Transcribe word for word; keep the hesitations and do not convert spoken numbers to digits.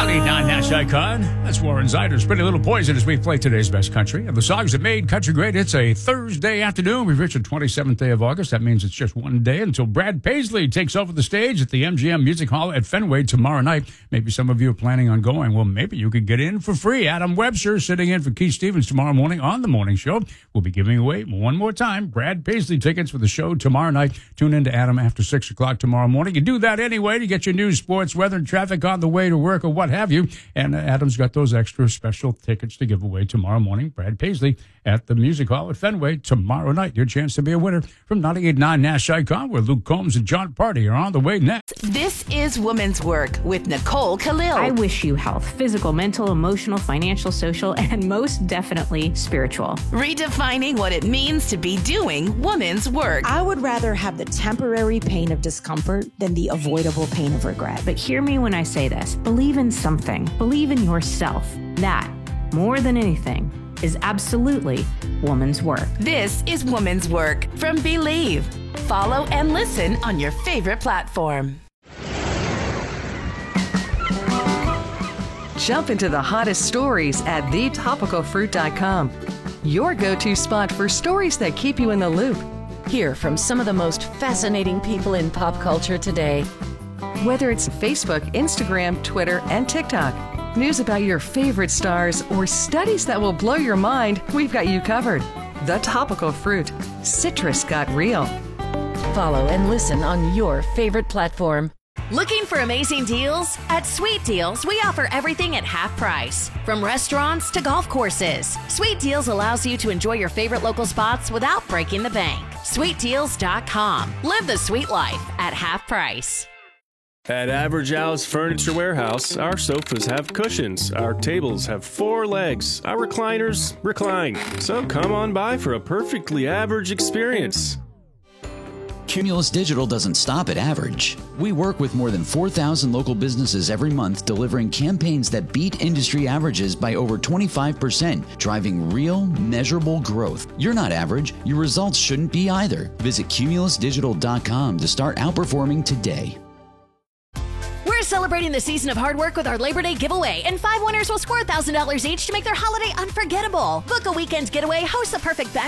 ninety-eight point nine Nash Icon. That's Warren Zyder's Pretty Little Poison as we play today's best country. And the songs that made country great. It's a Thursday afternoon. We've reached the twenty-seventh day of August. That means it's just one day until Brad Paisley takes over the stage at the M G M Music Hall at Fenway tomorrow night. Maybe some of you are planning on going. Well, maybe you could get in for free. Adam Webster sitting in for Keith Stevens tomorrow morning on The Morning Show. We'll be giving away one more time Brad Paisley tickets for the show tomorrow night. Tune in to Adam after six o'clock tomorrow morning. You do that anyway to get your news, sports, weather, and traffic on the way to work or what have you. And uh, Adam's got those extra special tickets to give away tomorrow morning. Brad Paisley at the Music Hall at Fenway tomorrow night. Your chance to be a winner from ninety-eight point nine Nash Icon, where Luke Combs and John Party are on the way next. This is Women's Work with Nicole Khalil. I wish you health, physical, mental, emotional, financial, social, and most definitely spiritual. Redefining what it means to be doing women's work. I would rather have the temporary pain of discomfort than the avoidable pain of regret. But hear me when I say this. Believe in something. Believe in yourself. That, more than anything, is absolutely woman's work. This is Woman's Work from Believe. Follow and listen on your favorite platform. Jump into the hottest stories at the topical fruit dot com. Your go-to spot for stories that keep you in the loop. Hear from some of the most fascinating people in pop culture today. Whether it's Facebook, Instagram, Twitter, and TikTok, news about your favorite stars, or studies that will blow your mind, we've got you covered. The Topical Fruit. Citrus got real. Follow and listen on your favorite platform. Looking for amazing deals? At Sweet Deals, we offer everything at half price. From restaurants to golf courses, Sweet Deals allows you to enjoy your favorite local spots without breaking the bank. sweet deals dot com. Live the sweet life at half price. At Average Al's Furniture Warehouse, our sofas have cushions, our tables have four legs, our recliners recline. So come on by for a perfectly average experience. Cumulus Digital doesn't stop at average. We work with more than four thousand local businesses every month, delivering campaigns that beat industry averages by over twenty-five percent, driving real, measurable growth. You're not average. Your results shouldn't be either. Visit cumulus digital dot com to start outperforming today. We're celebrating the season of hard work with our Labor Day giveaway, and five winners will score one thousand dollars each to make their holiday unforgettable. Book a weekend getaway, host the perfect back